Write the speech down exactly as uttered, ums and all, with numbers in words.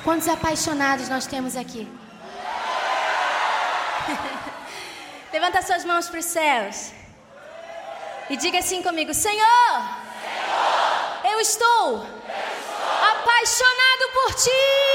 Quantos apaixonados nós temos aqui? Levanta suas mãos para os céus e diga assim comigo: Senhor, Senhor eu, estou eu estou apaixonado por Ti.